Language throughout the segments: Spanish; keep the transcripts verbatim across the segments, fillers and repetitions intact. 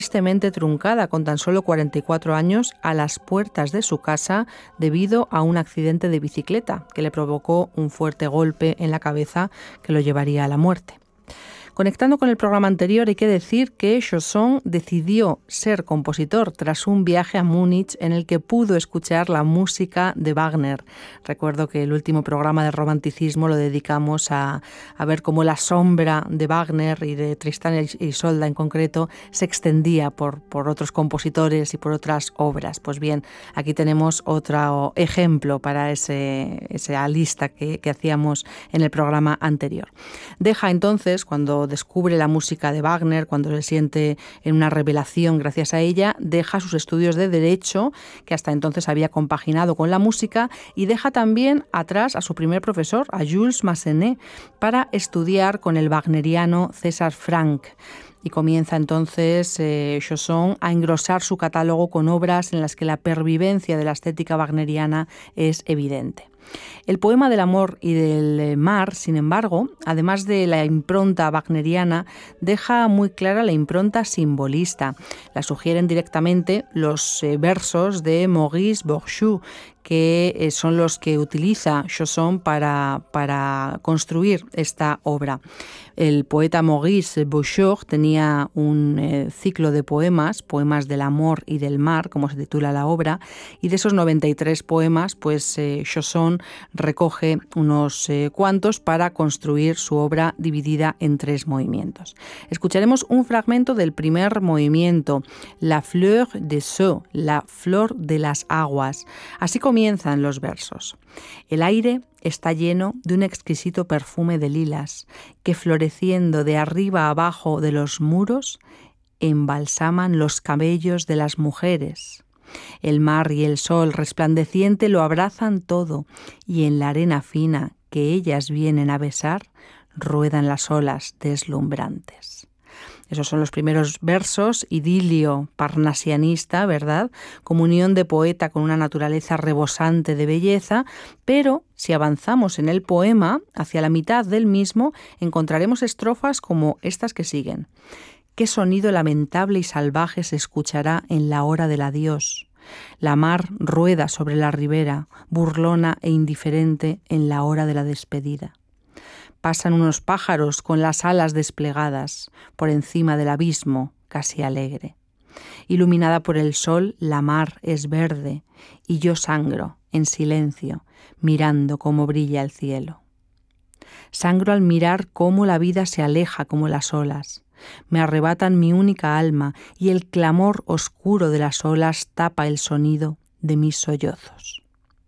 tristemente truncada con tan solo cuarenta y cuatro años a las puertas de su casa debido a un accidente de bicicleta que le provocó un fuerte golpe en la cabeza que lo llevaría a la muerte. Conectando con el programa anterior, hay que decir que Chausson decidió ser compositor tras un viaje a Múnich en el que pudo escuchar la música de Wagner. Recuerdo que el último programa de romanticismo lo dedicamos a, a ver cómo la sombra de Wagner y de Tristán y Isolda en concreto se extendía por, por otros compositores y por otras obras. Pues bien, aquí tenemos otro ejemplo para ese, esa lista que, que hacíamos en el programa anterior. Deja entonces, cuando descubre la música de Wagner, cuando se siente en una revelación gracias a ella, deja sus estudios de Derecho, que hasta entonces había compaginado con la música, y deja también atrás a su primer profesor, a Jules Massenet, para estudiar con el wagneriano César Franck. Y comienza entonces eh, Chausson a engrosar su catálogo con obras en las que la pervivencia de la estética wagneriana es evidente. El poema del amor y del mar, sin embargo, además de la impronta wagneriana, deja muy clara la impronta simbolista. La sugieren directamente los eh, versos de Maurice Bourgeois, que eh, son los que utiliza Chausson para, para construir esta obra. El poeta Maurice Bourgeois tenía un eh, ciclo de poemas, poemas del amor y del mar, como se titula la obra, y de esos noventa y tres poemas, pues eh, Chausson recoge unos eh, cuantos para construir su obra dividida en tres movimientos. Escucharemos un fragmento del primer movimiento, La fleur des eaux, la flor de las aguas. Así comienzan los versos. El aire está lleno de un exquisito perfume de lilas que, floreciendo de arriba a abajo de los muros, embalsaman los cabellos de las mujeres. El mar y el sol resplandeciente lo abrazan todo, y en la arena fina que ellas vienen a besar, ruedan las olas deslumbrantes. Esos son los primeros versos, idilio parnasianista, ¿verdad? Comunión de poeta con una naturaleza rebosante de belleza, pero si avanzamos en el poema, hacia la mitad del mismo, encontraremos estrofas como estas que siguen. ¿Qué sonido lamentable y salvaje se escuchará en la hora del adiós? La mar rueda sobre la ribera, burlona e indiferente en la hora de la despedida. Pasan unos pájaros con las alas desplegadas por encima del abismo, casi alegre. Iluminada por el sol, la mar es verde y yo sangro en silencio, mirando cómo brilla el cielo. Sangro al mirar cómo la vida se aleja como las olas. Me arrebatan mi única alma y el clamor oscuro de las olas tapa el sonido de mis sollozos.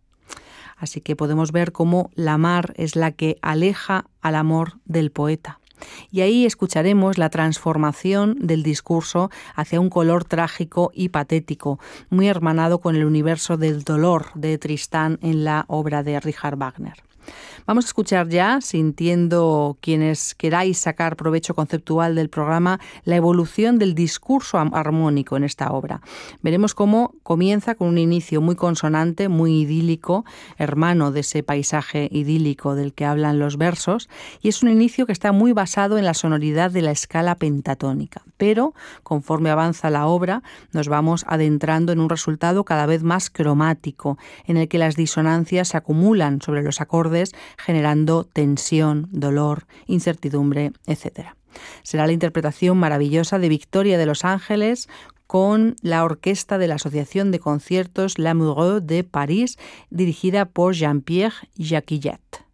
Así que podemos ver cómo la mar es la que aleja al amor del poeta. Y ahí escucharemos la transformación del discurso hacia un color trágico y patético, muy hermanado con el universo del dolor de Tristán en la obra de Richard Wagner. Vamos a escuchar ya, sintiendo quienes queráis sacar provecho conceptual del programa, la evolución del discurso armónico en esta obra. Veremos cómo comienza con un inicio muy consonante, muy idílico, hermano de ese paisaje idílico del que hablan los versos, y es un inicio que está muy basado en la sonoridad de la escala pentatónica. Pero, conforme avanza la obra, nos vamos adentrando en un resultado cada vez más cromático, en el que las disonancias se acumulan sobre los acordes, generando tensión, dolor, incertidumbre, etcétera. Será la interpretación maravillosa de Victoria de Los Ángeles con la orquesta de la Asociación de Conciertos L'Amoureux de París, dirigida por Jean-Pierre Jacquillet.